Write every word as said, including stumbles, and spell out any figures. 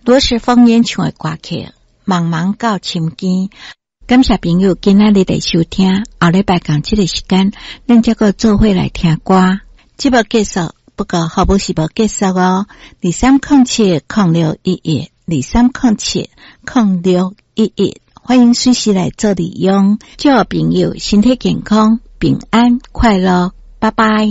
罗时丰演唱的歌曲《茫茫到深更》，感谢朋友今仔日的收听，后礼拜同这个时间，咱再个做伙来听歌。节目结束，不过好不是无结束哦。二三零七零六一一，二三零七零六一一，欢迎随时来做利用。祝朋友身体健康、平安、快乐，拜拜。